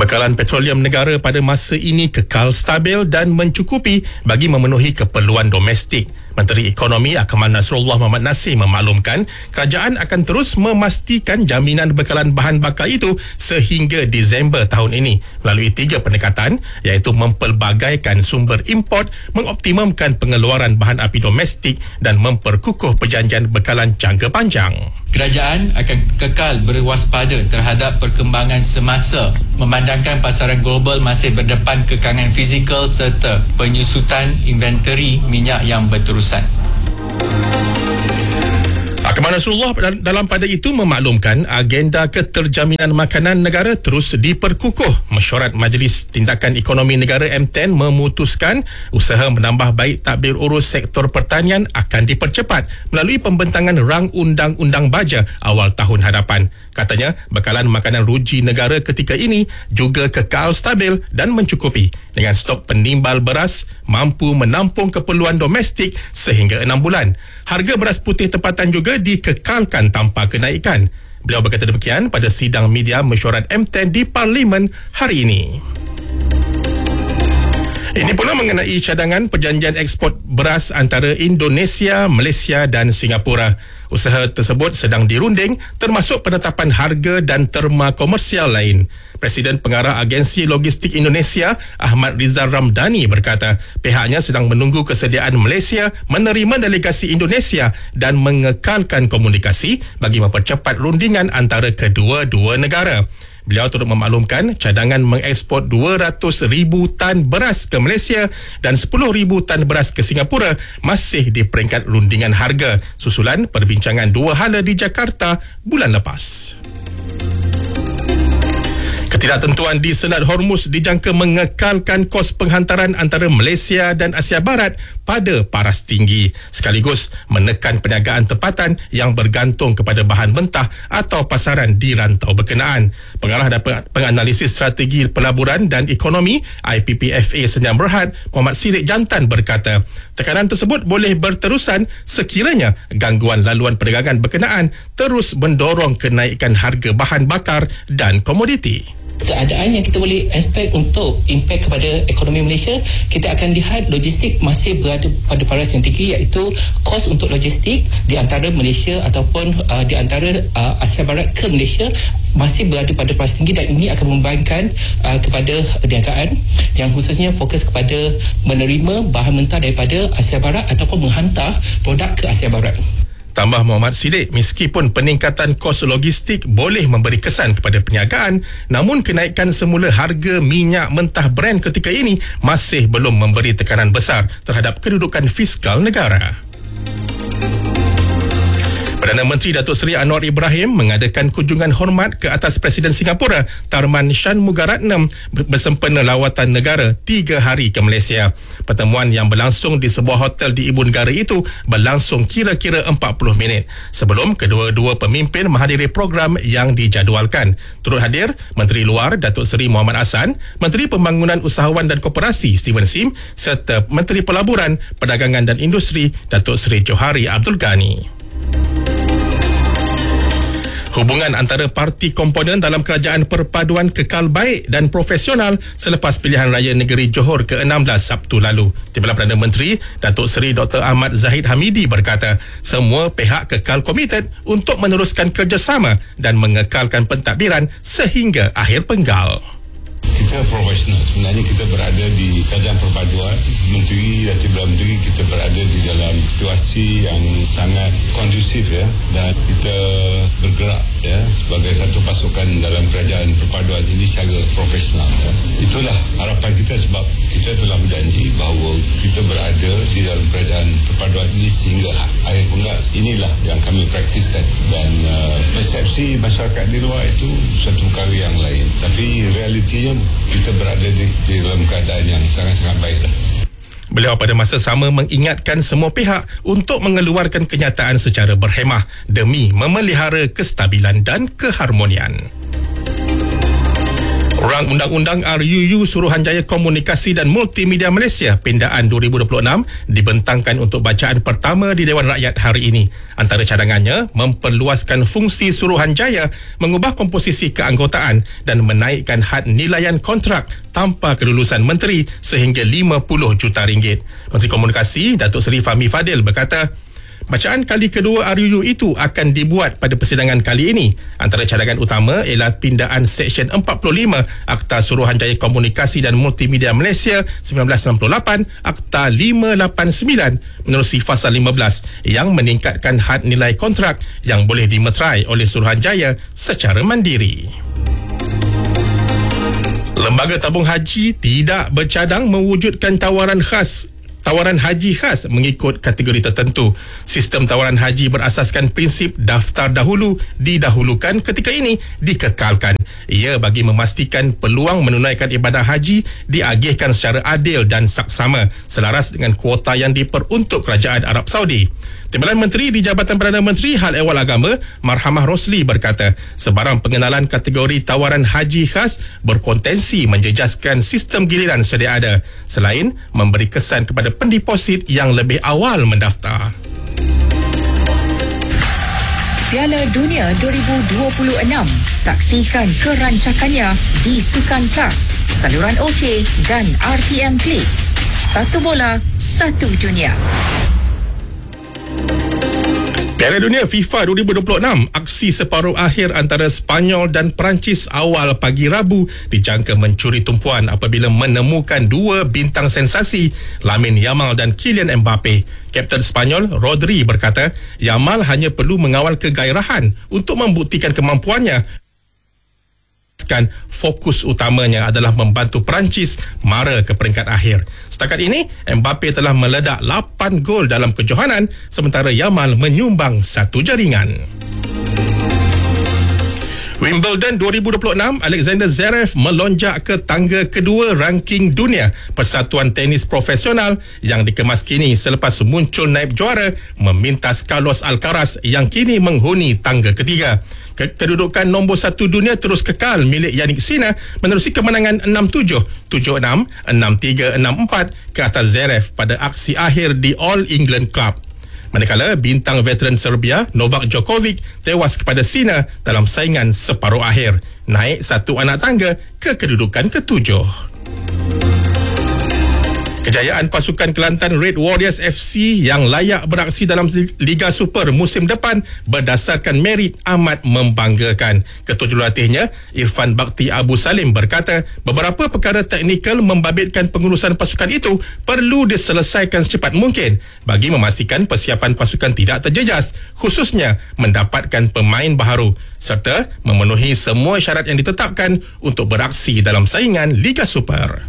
Bekalan petroleum negara pada masa ini kekal stabil dan mencukupi bagi memenuhi keperluan domestik. Menteri Ekonomi Akmal Nasrullah Mohamad Nasir memaklumkan kerajaan akan terus memastikan jaminan bekalan bahan bakar itu sehingga Disember tahun ini melalui 3 pendekatan, iaitu mempelbagaikan sumber import, mengoptimumkan pengeluaran bahan api domestik dan memperkukuh perjanjian bekalan jangka panjang. Kerajaan akan kekal berwaspada terhadap perkembangan semasa, memandangkan pasaran global masih berdepan kekangan fizikal serta penyusutan inventory minyak yang berterusan. Akmal Nasrullah dalam pada itu memaklumkan agenda keterjaminan makanan negara terus diperkukuh. Mesyuarat Majlis Tindakan Ekonomi Negara MTN memutuskan usaha menambah baik tadbir urus sektor pertanian akan dipercepat melalui pembentangan rang undang-undang baja awal tahun hadapan. Katanya, bekalan makanan ruji negara ketika ini juga kekal stabil dan mencukupi dengan stok penimbal beras mampu menampung keperluan domestik sehingga 6 bulan. Harga beras putih tempatan juga dikekalkan tanpa kenaikan. Beliau berkata demikian pada sidang media mesyuarat MTN di Parlimen hari ini. Ini pula mengenai cadangan perjanjian ekspor beras antara Indonesia, Malaysia dan Singapura. Usaha tersebut sedang dirunding termasuk penetapan harga dan terma komersial lain. Presiden Pengarah Agensi Logistik Indonesia, Ahmad Rizal Ramdhani berkata pihaknya sedang menunggu kesediaan Malaysia menerima delegasi Indonesia dan mengekalkan komunikasi bagi mempercepat rundingan antara kedua-dua negara. Beliau turut memaklumkan cadangan mengekspor 200,000 tan beras ke Malaysia dan 10,000 tan beras ke Singapura masih di peringkat rundingan harga susulan perbincangan dua hala di Jakarta bulan lepas. Ketidaktentuan di Selat Hormuz dijangka mengekalkan kos penghantaran antara Malaysia dan Asia Barat pada paras tinggi, sekaligus menekan perniagaan tempatan yang bergantung kepada bahan mentah atau pasaran di rantau berkenaan. Pengarah dan penganalisis strategi pelaburan dan ekonomi IPPFA Sdn Bhd Muhammad Sirik Jantan berkata, tekanan tersebut boleh berterusan sekiranya gangguan laluan perdagangan berkenaan terus mendorong kenaikan harga bahan bakar dan komoditi. Keadaan yang kita boleh expect untuk impact kepada ekonomi Malaysia, kita akan lihat logistik masih berada pada paras yang tinggi, iaitu kos untuk logistik di antara Malaysia ataupun di antara Asia Barat ke Malaysia masih berada pada paras tinggi, dan ini akan membebankan kepada perniagaan yang khususnya fokus kepada menerima bahan mentah daripada Asia Barat ataupun menghantar produk ke Asia Barat. Tambah Muhammad Sidik, meskipun peningkatan kos logistik boleh memberi kesan kepada perniagaan, namun kenaikan semula harga minyak mentah Brent ketika ini masih belum memberi tekanan besar terhadap kedudukan fiskal negara. Perdana Menteri Datuk Seri Anwar Ibrahim mengadakan kunjungan hormat ke atas Presiden Singapura Tharman Shanmugaratnam bersempena lawatan negara 3 hari ke Malaysia. Pertemuan yang berlangsung di sebuah hotel di Ibu Negara itu berlangsung kira-kira 40 minit sebelum kedua-dua pemimpin menghadiri program yang dijadualkan. Turut hadir Menteri Luar Datuk Seri Muhammad Hassan, Menteri Pembangunan Usahawan dan Koperasi Steven Sim serta Menteri Pelaburan, Perdagangan dan Industri Datuk Seri Johari Abdul Ghani. Hubungan antara parti komponen dalam kerajaan perpaduan kekal baik dan profesional selepas pilihan raya negeri Johor ke-16 Sabtu lalu. Timbalan Perdana Menteri Datuk Seri Dr. Ahmad Zahid Hamidi berkata, semua pihak kekal komited untuk meneruskan kerjasama dan mengekalkan pentadbiran sehingga akhir penggal. Kita profesional, sebenarnya kita berada di kerajaan perpaduan, Menteri dan Timbalan Menteri, kita berada di dalam situasi yang sangat kondusif ya, dan kita bergerak ya sebagai satu pasukan dalam kerajaan perpaduan ini secara profesional ya. Itulah harapan kita, sebab kita telah berjanji bahawa kita berada di dalam kerajaan perpaduan ini sehingga akhir penggal. Inilah yang kami praktiskan, dan persepsi masyarakat di luar itu satu perkara yang lain, tapi realitinya kita berada di dalam keadaan yang sangat-sangat baiklah. Beliau pada masa sama mengingatkan semua pihak untuk mengeluarkan kenyataan secara berhemah demi memelihara kestabilan dan keharmonian. Rang Bang Undang-Undang RUU Suruhanjaya Komunikasi dan Multimedia Malaysia Pindaan 2026 dibentangkan untuk bacaan pertama di Dewan Rakyat hari ini. Antara cadangannya, memperluaskan fungsi Suruhanjaya, mengubah komposisi keanggotaan dan menaikkan had nilaian kontrak tanpa kelulusan menteri sehingga RM50 juta. Menteri Komunikasi Datuk Seri Fahmi Fadil berkata, bacaan kali kedua RUU itu akan dibuat pada persidangan kali ini. Antara cadangan utama ialah pindaan Seksyen 45 Akta Suruhanjaya Komunikasi dan Multimedia Malaysia 1998, Akta 589 menerusi Fasal 15 yang meningkatkan had nilai kontrak yang boleh dimeterai oleh Suruhanjaya secara mandiri. Lembaga Tabung Haji tidak bercadang mewujudkan tawaran haji khas mengikut kategori tertentu. Sistem tawaran haji berasaskan prinsip daftar dahulu didahulukan ketika ini dikekalkan. Ia bagi memastikan peluang menunaikan ibadah haji diagihkan secara adil dan saksama selaras dengan kuota yang diperuntuk Kerajaan Arab Saudi. Timbalan Menteri di Jabatan Perdana Menteri Hal Ehwal Agama Marhamah Rosli berkata, sebarang pengenalan kategori tawaran haji khas berpotensi menjejaskan sistem giliran sedia ada, selain memberi kesan kepada pendeposit yang lebih awal mendaftar. Piala Dunia 2026. Saksikan kerancakannya di Sukan Plus, saluran OK dan RTM Play. Satu bola, satu dunia. Piala Dunia FIFA 2026, aksi separuh akhir antara Sepanyol dan Perancis awal pagi Rabu dijangka mencuri tumpuan apabila menemukan dua bintang sensasi, Lamine Yamal dan Kylian Mbappe. Kapten Sepanyol Rodri berkata, Yamal hanya perlu mengawal kegairahan untuk membuktikan kemampuannya. Fokus utamanya adalah membantu Perancis mara ke peringkat akhir. Setakat ini, Mbappe telah meledak 8 gol dalam kejohanan sementara Yamal menyumbang 1 jaringan. Wimbledon 2026, Alexander Zverev melonjak ke tangga kedua ranking dunia Persatuan Tenis Profesional yang dikemas kini selepas muncul naib juara memintas Carlos Alcaraz yang kini menghuni tangga ketiga. Kedudukan nombor 1 dunia terus kekal milik Jannik Sinner menerusi kemenangan 6-7, 7-6, 6-3, 6-4 ke atas Zverev pada aksi akhir di All England Club. Manakala bintang veteran Serbia Novak Djokovic tewas kepada Sinner dalam saingan separuh akhir, naik satu anak tangga ke kedudukan ke-7. Kejayaan pasukan Kelantan Red Warriors FC yang layak beraksi dalam Liga Super musim depan berdasarkan merit amat membanggakan. Ketua jurulatihnya Irfan Bakti Abu Salim berkata, beberapa perkara teknikal membabitkan pengurusan pasukan itu perlu diselesaikan secepat mungkin bagi memastikan persiapan pasukan tidak terjejas, khususnya mendapatkan pemain baharu serta memenuhi semua syarat yang ditetapkan untuk beraksi dalam saingan Liga Super.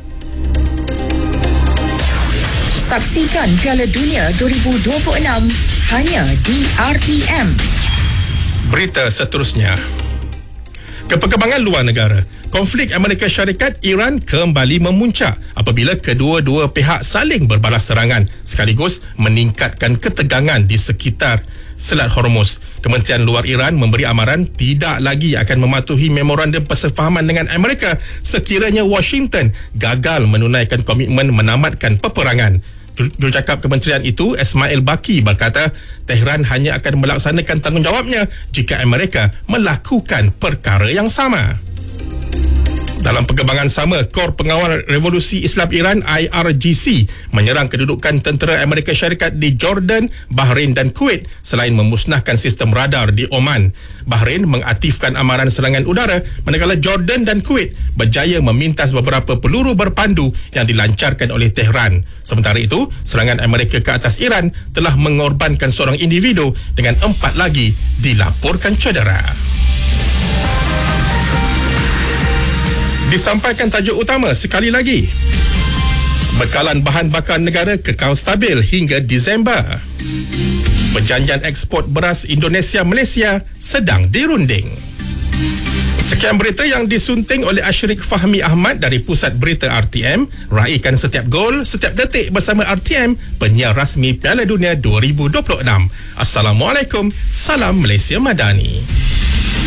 Saksikan Piala Dunia 2026 hanya di RTM. Berita seterusnya. Keperkembangan luar negara. Konflik Amerika Syarikat Iran kembali memuncak apabila kedua-dua pihak saling berbalas serangan sekaligus meningkatkan ketegangan di sekitar Selat Hormuz. Kementerian Luar Iran memberi amaran tidak lagi akan mematuhi memorandum persefahaman dengan Amerika sekiranya Washington gagal menunaikan komitmen menamatkan peperangan. Jurucakap kementerian itu, Ismail Baki, berkata Tehran hanya akan melaksanakan tanggungjawabnya jika Amerika melakukan perkara yang sama. Dalam perkembangan sama, Kor Pengawal Revolusi Islam Iran IRGC menyerang kedudukan tentera Amerika Syarikat di Jordan, Bahrain dan Kuwait selain memusnahkan sistem radar di Oman. Bahrain mengaktifkan amaran serangan udara manakala Jordan dan Kuwait berjaya memintas beberapa peluru berpandu yang dilancarkan oleh Tehran. Sementara itu, serangan Amerika ke atas Iran telah mengorbankan seorang individu dengan 4 lagi dilaporkan cedera. Disampaikan tajuk utama sekali lagi. Bekalan bahan bakar negara kekal stabil hingga Disember. Perjanjian ekspor beras Indonesia-Malaysia sedang dirunding. Sekian berita yang disunting oleh Ashrik Fahmi Ahmad dari Pusat Berita RTM. Raikan setiap gol, setiap detik bersama RTM, penyiar rasmi Piala Dunia 2026. Assalamualaikum, salam Malaysia Madani.